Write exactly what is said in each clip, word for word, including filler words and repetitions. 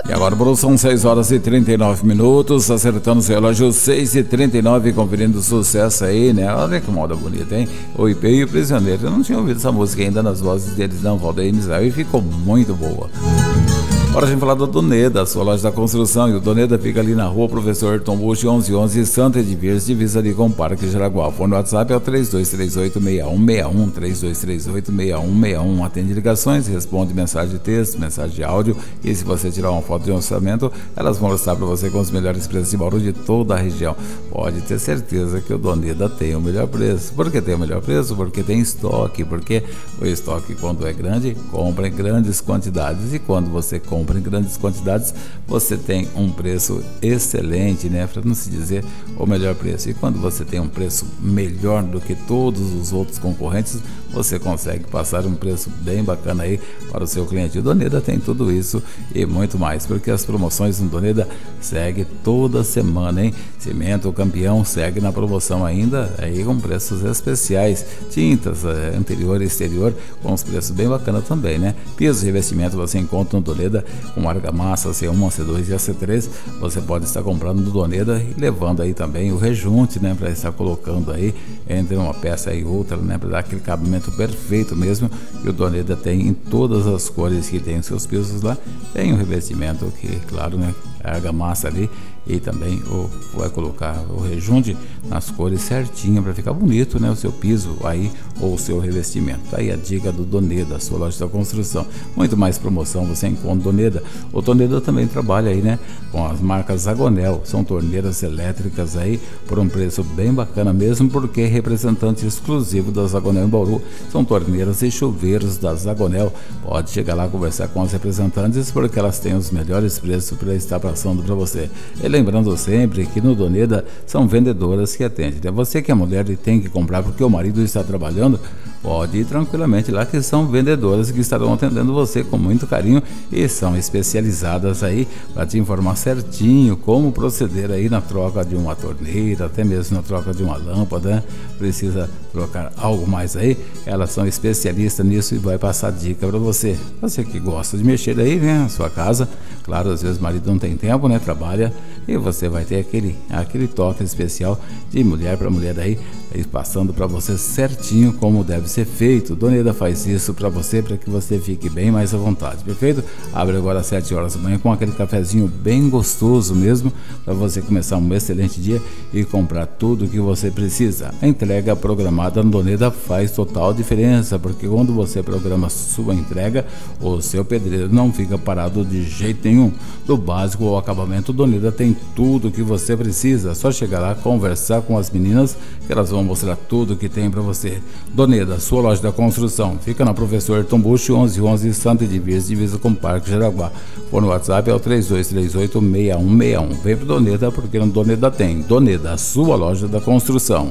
E agora, Bruno, são seis horas e trinta e nove minutos, acertando o seu relógio, seis e trinta e nove, conferindo o sucesso aí, né? Olha que moda bonita, hein? O I P e o Prisioneiro. Eu não tinha ouvido essa música ainda nas vozes deles, não, Valdeir e Misael, e ficou muito boa. Agora a gente falar da Doneda, a sua loja da construção. E o Doneda fica ali na rua Professor Ayrton Busch, onze onze, Santa Edviges, divisa ali com o Parque Jaraguá. O fone no WhatsApp é o três dois três oito, seis um seis um, três dois três oito, seis um seis um. Atende ligações, responde mensagem de texto, mensagem de áudio. E se você tirar uma foto de orçamento, elas vão mostrar para você com os melhores preços de Bauru de toda a região. Pode ter certeza que o Doneda tem o melhor preço. Por que tem o melhor preço? Porque tem estoque. Porque o estoque, quando é grande, compra em grandes quantidades. E quando você compra em grandes quantidades, você tem um preço excelente, né? Para não se dizer o melhor preço. E quando você tem um preço melhor do que todos os outros concorrentes, você consegue passar um preço bem bacana aí para o seu cliente. O Doneda tem tudo isso e muito mais, porque as promoções no Doneda seguem toda semana, hein? Cimento Campeão segue na promoção ainda, aí com preços especiais. Tintas é, interior e exterior com os preços bem bacanas também, né? Piso e revestimento você encontra no Doneda com argamassa C um, C dois e A C três. Você pode estar comprando no Doneda e levando aí também o rejunte, né? Para estar colocando aí entre uma peça e outra, né? Para dar aquele cabimento perfeito mesmo. E o Doneda tem em todas as cores que tem os seus pisos lá. Tem o revestimento que, claro, né? A argamassa ali. E também o, vai colocar o rejunte nas cores certinho para ficar bonito, né? O seu piso aí ou o seu revestimento. Tá aí a dica do Doneda, a sua loja da construção. Muito mais promoção você encontra no Doneda. O Doneda também trabalha aí, né? Com as marcas Zagonel. São torneiras elétricas aí por um preço bem bacana mesmo, porque é representante exclusivo da Zagonel em Bauru. São torneiras e chuveiros da Zagonel. Pode chegar lá conversar com as representantes, porque elas têm os melhores preços para estar passando para você. Ele Lembrando sempre que no Doneda são vendedoras que atendem. É você que é mulher e tem que comprar porque o marido está trabalhando, pode ir tranquilamente lá, que são vendedoras que estarão atendendo você com muito carinho e são especializadas aí para te informar certinho como proceder aí na troca de uma torneira, até mesmo na troca de uma lâmpada, né? Precisa trocar algo mais aí, elas são especialistas nisso e vai passar dica para você. Você que gosta de mexer aí, né, na sua casa, claro, às vezes o marido não tem tempo, né, trabalha, e você vai ter aquele, aquele toque especial de mulher para mulher aí, aí passando para você certinho como deve ser feito. Doneda faz isso para você, para que você fique bem mais à vontade, perfeito? Abre agora às sete horas da manhã com aquele cafezinho bem gostoso mesmo, para você começar um excelente dia e comprar tudo o que você precisa. A entrega programada no Doneda faz total diferença, porque quando você programa sua entrega, o seu pedreiro não fica parado de jeito nenhum. Do básico ao acabamento, o Doneda tem tudo o que você precisa. Só chegar lá, conversar com as meninas, que elas vão mostrar tudo o que tem para você. Doneda, sua loja da construção, fica na Professor Ayrton Busch, onze onze, Santa Edviges, divisa com o Parque Jaraguá. O no WhatsApp é o três dois três oito, seis um seis um. Vem pro Doneda, porque no Doneda tem. Doneda, sua loja da construção.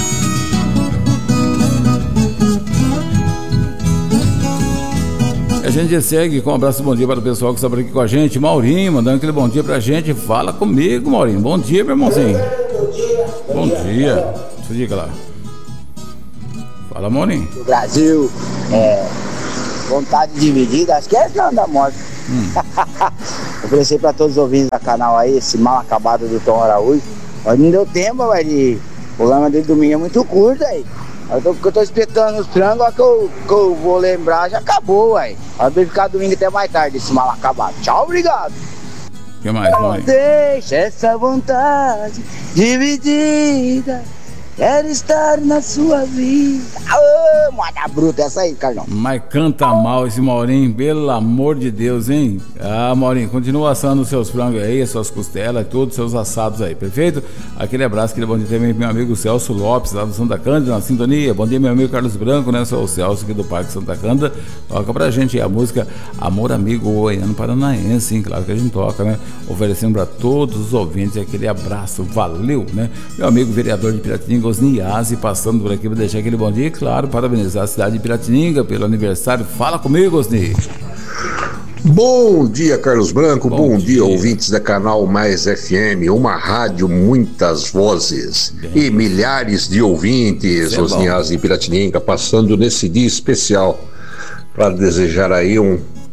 A gente segue com um abraço, bom dia para o pessoal que está por aqui com a gente. Maurinho, mandando aquele bom dia pra gente. Fala comigo, Maurinho. Bom dia, meu irmãozinho. Bom dia. Bom dia. Deixa eu diga lá. Fala, Maurinho. O Brasil, é, vontade dividida, acho que é não da morte. Hum. Oferecer para todos os ouvintes do canal aí, esse mal acabado do Tom Araújo. Mas não deu tempo, velho. O programa dele domingo é muito curto aí. Eu tô, eu tô espetando os frangos, que eu, que eu vou lembrar, já acabou, ué. Vai ficar domingo até mais tarde, esse mal acabado. Tchau, obrigado. O que mais, mãe? Deixa essa vontade dividida, quero estar na sua vida. Ô, moda bruta, essa aí, Carlão. Mas canta mal esse Maurinho, pelo amor de Deus, hein? Ah, Maurinho, continua assando os seus frangos aí, suas costelas, todos os seus assados aí, perfeito? Aquele abraço, aquele bom dia também, meu amigo Celso Lopes, lá do Santa Cândida, na sintonia. Bom dia, meu amigo Carlos Branco, né? Sou o Celso aqui do Parque Santa Cândida. Toca pra gente aí a música Amor Amigo Goiano Paranaense, hein? Claro que a gente toca, né? Oferecendo pra todos os ouvintes aquele abraço, valeu, né? Meu amigo vereador de Piratininga, Osniase, passando por aqui para deixar aquele bom dia, claro, parabenizar a cidade de Piratininga pelo aniversário. Fala comigo, Osni. Bom dia, Carlos Branco, bom, bom dia. dia, ouvintes da Canal Mais F M, uma rádio, muitas vozes. Bem, e milhares de ouvintes, Osniase e Piratininga, passando nesse dia especial para desejar aí um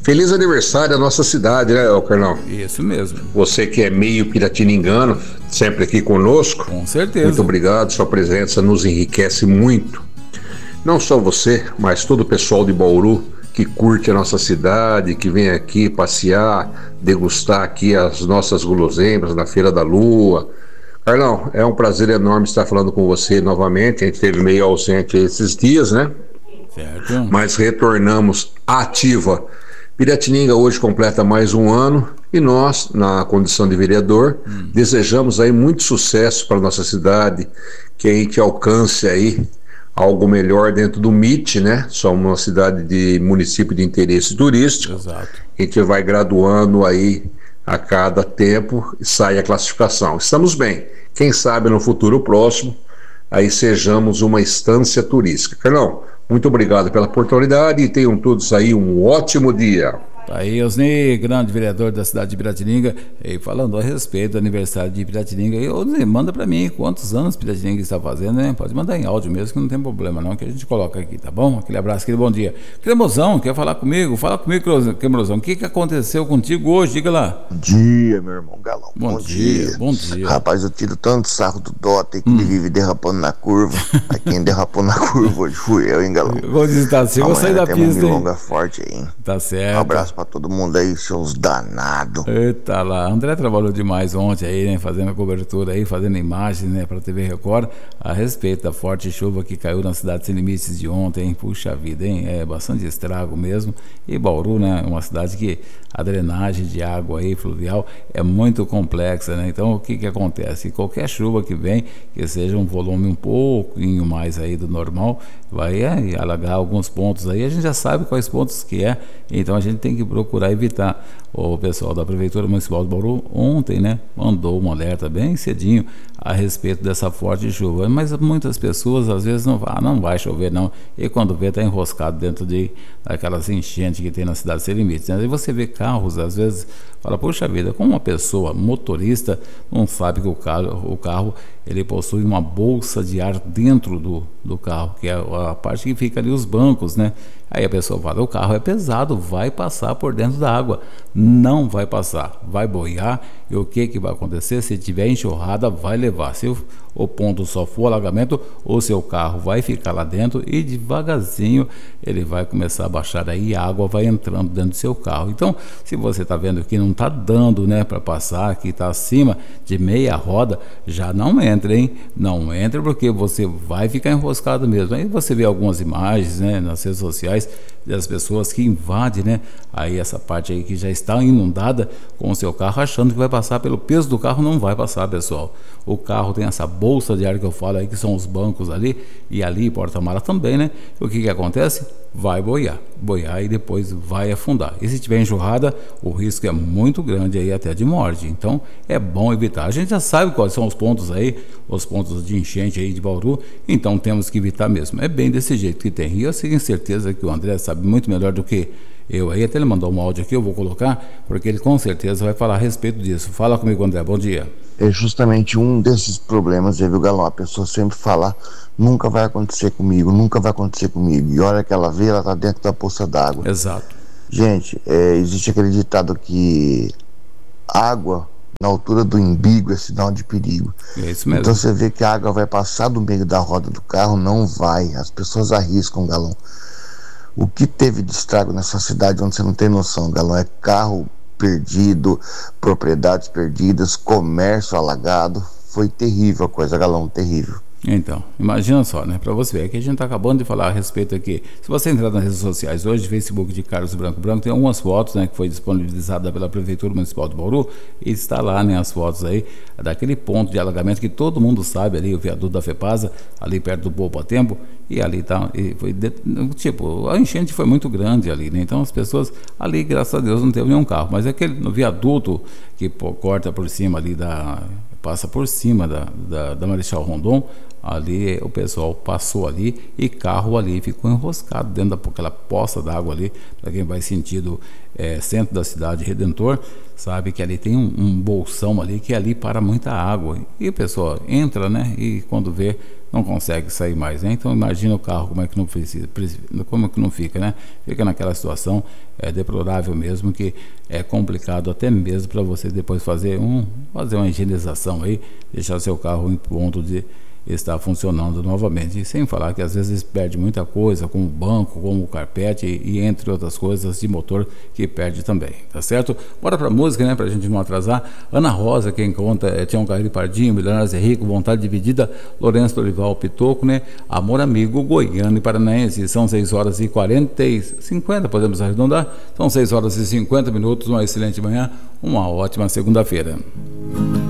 Feliz aniversário à nossa cidade, né, Carlão? Isso mesmo. Você que é meio piratiningano, sempre aqui conosco. Com certeza. Muito obrigado, sua presença nos enriquece muito. Não só você, mas todo o pessoal de Bauru que curte a nossa cidade, que vem aqui passear, degustar aqui as nossas guloseimas na Feira da Lua. Carlão, é um prazer enorme estar falando com você novamente. A gente esteve meio ausente esses dias, né? Certo. Mas retornamos ativa. Piratininga hoje completa mais um ano e nós, na condição de vereador, hum. desejamos aí muito sucesso para a nossa cidade, que a gente alcance aí algo melhor dentro do M I T, né? Somos uma cidade de município de interesse turístico. Exato. A gente vai graduando aí a cada tempo e sai a classificação. Estamos bem. Quem sabe no futuro próximo aí sejamos uma estância turística. Carlão, muito obrigado pela oportunidade e tenham todos aí um ótimo dia. Aí, Osni, grande vereador da cidade de Piratininga, e falando a respeito do aniversário de Piratininga, e Osni, manda pra mim quantos anos Piratininga está fazendo, né? Pode mandar em áudio mesmo, que não tem problema não, que a gente coloca aqui, tá bom? Aquele abraço, aquele bom dia. Cremosão, quer falar comigo? Fala comigo, Cremosão, o que que aconteceu contigo hoje? Diga lá. Bom dia, meu irmão Galão. Bom, bom dia, dia, bom dia. Rapaz, eu tiro tanto sarro do Dota que hum. ele vive derrapando na curva. Aí quem derrapou na curva hoje fui eu, hein, Galão? Vou digitar assim, vou sair da pista, hein? Longa forte aí, hein? Tá certo. Um abraço pra todo mundo aí, seus danados. Eita lá, André trabalhou demais ontem aí, né, fazendo a cobertura aí, fazendo imagens, né, pra T V Record, a respeito da forte chuva que caiu na cidade Sem Limites de ontem, hein? Puxa vida, hein, é bastante estrago mesmo, e Bauru, né, uma cidade que a drenagem de água aí, fluvial, é muito complexa, né, então o que que acontece? Qualquer chuva que vem, que seja um volume um pouquinho mais aí do normal, vai é, alagar alguns pontos aí, a gente já sabe quais pontos que é, então a gente tem que procurar evitar. O pessoal da Prefeitura Municipal de Bauru ontem, né, mandou um alerta bem cedinho a respeito dessa forte chuva, mas muitas pessoas às vezes não, ah, não vai chover não, e quando vê está enroscado dentro de daquelas enchentes que tem na cidade Sem Limites, né? E você vê carros, às vezes, fala, poxa vida, como uma pessoa motorista não sabe que o carro, o carro ele possui uma bolsa de ar dentro do, do carro, que é a parte que fica ali os bancos, né? Aí a pessoa fala, o carro é pesado, vai passar por dentro da água. Não vai passar, vai boiar, e o que que vai acontecer? Se tiver enxurrada, vai levar. Se o, o ponto só for alagamento, o seu carro vai ficar lá dentro e devagarzinho ele vai começar a baixar aí e a água vai entrando dentro do seu carro. Então, se você está vendo que não está dando, né, para passar, que está acima de meia roda, já não entra, hein? Não entra porque você vai ficar enroscado mesmo. Aí você vê algumas imagens, né, nas redes sociais das pessoas que invadem, né, aí essa parte aí que já está inundada com o seu carro, achando que vai passar pelo peso do carro. Não vai passar, pessoal. O carro tem essa bolsa de ar que eu falo aí, que são os bancos ali, e ali porta-mala também, né? O que que acontece? Vai boiar, boiar e depois vai afundar. E se tiver enxurrada, o risco é muito grande aí, até de morte. Então é bom evitar. A gente já sabe quais são os pontos aí, os pontos de enchente aí de Bauru, então temos que evitar mesmo. É bem desse jeito que tem. E eu tenho certeza que o André sabe muito melhor do que eu aí, até ele mandou um áudio aqui, eu vou colocar, porque ele com certeza vai falar a respeito disso. Fala comigo, André, bom dia. É justamente um desses problemas, viu, Galão? A pessoa sempre fala, nunca vai acontecer comigo, nunca vai acontecer comigo. E a hora que ela vê, ela tá dentro da poça d'água. Exato. Gente, é, existe aquele ditado que água na altura do umbigo é sinal de perigo. É isso mesmo. Então você vê que a água vai passar do meio da roda do carro, não vai. As pessoas arriscam, Galão. O que teve de estrago nessa cidade onde você não tem noção, Galão, é carro perdido, propriedades perdidas, comércio alagado. Foi terrível a coisa, Galão, terrível. Então, imagina só, né? Para você ver, aqui a gente está acabando de falar a respeito aqui. Se você entrar nas redes sociais hoje, Facebook de Carlos Branco Branco, tem algumas fotos, né, que foi disponibilizada pela Prefeitura Municipal de Bauru, e está lá, né, as fotos aí daquele ponto de alagamento que todo mundo sabe ali, o viaduto da FEPASA, ali perto do Poupa Tempo, e ali tá, e foi de, tipo, a enchente foi muito grande ali, né? Então as pessoas ali, graças a Deus, não teve nenhum carro, mas aquele no viaduto que pô, corta por cima ali da passa por cima da, da, da Marechal Rondon, ali o pessoal passou ali e carro ali ficou enroscado dentro daquela poça d'água ali. Para quem vai sentido é, centro da cidade, Redentor, sabe que ali tem um, um bolsão ali que ali para muita água e o pessoal entra, né, e quando vê não consegue sair mais, né? Então imagina o carro como é que não precisa, como é que não fica, né? Fica naquela situação é deplorável mesmo, que é complicado até mesmo para você depois fazer um fazer uma higienização aí, deixar seu carro em ponto de estar funcionando novamente. E sem falar que às vezes perde muita coisa, como o banco, como o carpete e, e entre outras coisas de motor que perde também, tá certo? Bora pra música, né, pra gente não atrasar. Ana Rosa, quem conta, é Tião Carreiro Pardinho, Milionários é Rico, Vontade Dividida, Lourenço Dorival Pitoco, né, Amor Amigo, Goiano e Paranaense. São seis horas e quarenta e cinquenta, podemos arredondar, são seis horas e cinquenta minutos, uma excelente manhã, uma ótima segunda-feira.